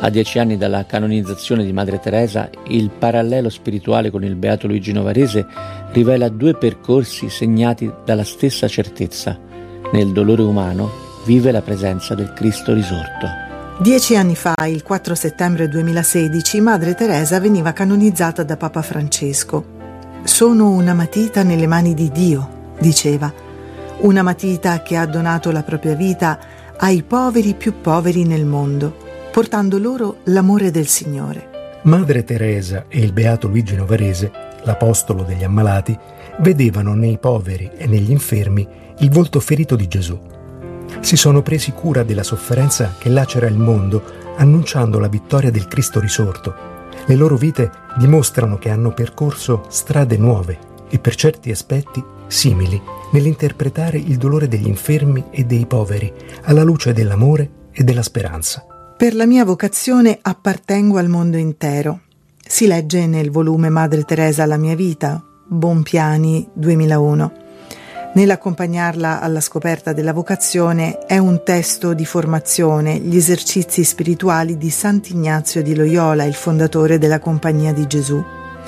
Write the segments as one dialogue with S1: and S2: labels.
S1: A 10 anni dalla canonizzazione di Madre Teresa, il parallelo spirituale con il Beato Luigi Novarese rivela 2 percorsi segnati dalla stessa certezza: nel dolore umano vive la presenza del Cristo risorto.
S2: 10 anni fa, il 4 settembre 2016, Madre Teresa veniva canonizzata da Papa Francesco. «Sono una matita nelle mani di Dio», diceva, «una matita che ha donato la propria vita ai poveri più poveri nel mondo, portando loro l'amore del Signore».
S3: Madre Teresa e il Beato Luigi Novarese, l'apostolo degli ammalati, vedevano nei poveri e negli infermi il volto ferito di Gesù. Si sono presi cura della sofferenza che lacera il mondo, annunciando la vittoria del Cristo risorto. Le loro vite dimostrano che hanno percorso strade nuove e per certi aspetti simili nell'interpretare il dolore degli infermi e dei poveri alla luce dell'amore e della speranza.
S2: Per la mia vocazione appartengo al mondo intero. Si legge nel volume Madre Teresa la mia vita, Bompiani 2001. Nell'accompagnarla alla scoperta della vocazione è un testo di formazione, gli esercizi spirituali di Sant'Ignazio di Loyola, il fondatore della Compagnia di Gesù.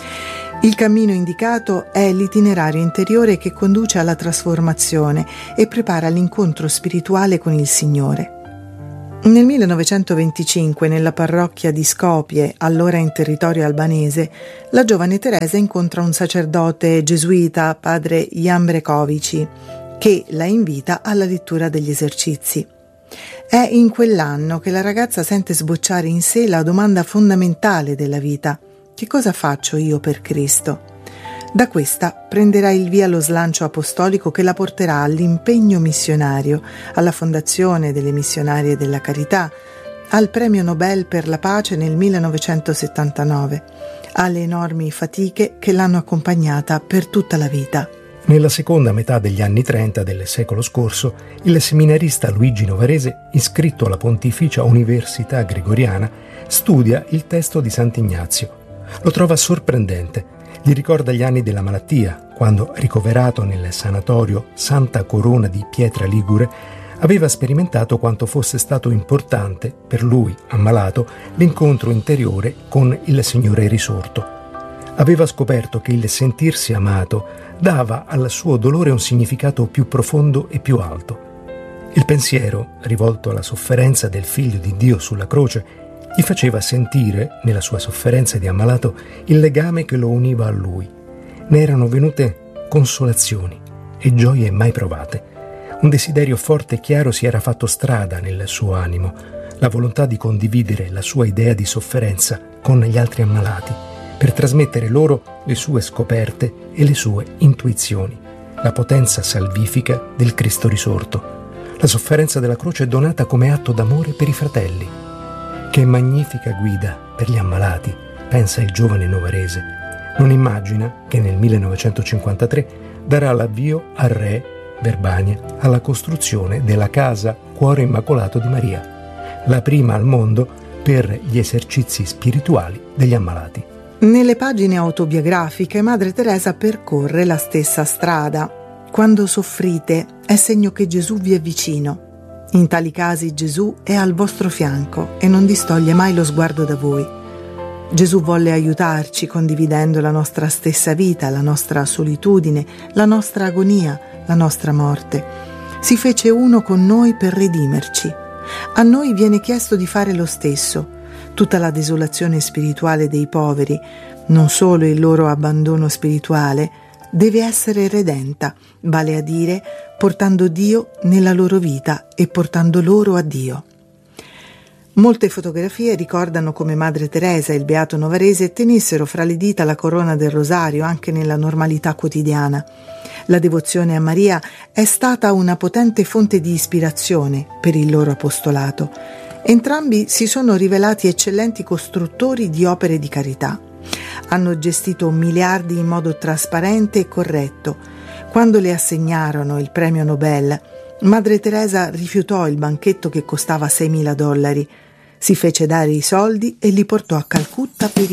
S2: Il cammino indicato è l'itinerario interiore che conduce alla trasformazione e prepara l'incontro spirituale con il Signore. Nel 1925, nella parrocchia di Skopje, allora in territorio albanese, la giovane Teresa incontra un sacerdote gesuita, padre Jan Brekovici, che la invita alla lettura degli esercizi. È in quell'anno che la ragazza sente sbocciare in sé la domanda fondamentale della vita: che cosa faccio io per Cristo? Da questa prenderà il via lo slancio apostolico che la porterà all'impegno missionario, alla fondazione delle missionarie della carità, al premio Nobel per la pace nel 1979, alle enormi fatiche che l'hanno accompagnata per tutta la vita.
S3: Nella seconda metà degli anni 30 del secolo scorso, il seminarista Luigi Novarese, iscritto alla Pontificia Università Gregoriana, studia il testo di Sant'Ignazio. Lo trova sorprendente. Gli ricorda gli anni della malattia, quando, ricoverato nel sanatorio Santa Corona di Pietra Ligure, aveva sperimentato quanto fosse stato importante per lui, ammalato, l'incontro interiore con il Signore risorto. Aveva scoperto che il sentirsi amato dava al suo dolore un significato più profondo e più alto. Il pensiero, rivolto alla sofferenza del Figlio di Dio sulla croce, gli faceva sentire, nella sua sofferenza di ammalato, il legame che lo univa a lui. Ne erano venute consolazioni e gioie mai provate. Un desiderio forte e chiaro si era fatto strada nel suo animo, la volontà di condividere la sua idea di sofferenza con gli altri ammalati, per trasmettere loro le sue scoperte e le sue intuizioni, la potenza salvifica del Cristo risorto. La sofferenza della croce è donata come atto d'amore per i fratelli. Che magnifica guida per gli ammalati, pensa il giovane novarese. Non immagina che nel 1953 darà l'avvio al re Verbania alla costruzione della casa Cuore Immacolato di Maria, la prima al mondo per gli esercizi spirituali degli ammalati.
S2: Nelle pagine autobiografiche Madre Teresa percorre la stessa strada. Quando soffrite è segno che Gesù vi è vicino. In tali casi Gesù è al vostro fianco e non distoglie mai lo sguardo da voi. Gesù volle aiutarci condividendo la nostra stessa vita, la nostra solitudine, la nostra agonia, la nostra morte. Si fece uno con noi per redimerci. A noi viene chiesto di fare lo stesso. Tutta la desolazione spirituale dei poveri, non solo il loro abbandono spirituale, deve essere redenta, vale a dire portando Dio nella loro vita e portando loro a Dio. Molte fotografie ricordano come Madre Teresa e il Beato Novarese tenessero fra le dita la corona del rosario anche nella normalità quotidiana. La devozione a Maria è stata una potente fonte di ispirazione per il loro apostolato. Entrambi si sono rivelati eccellenti costruttori di opere di carità. Hanno gestito miliardi in modo trasparente e corretto. Quando le assegnarono il premio Nobel, Madre Teresa rifiutò il banchetto che costava $6.000. Si fece dare i soldi e li portò a Calcutta per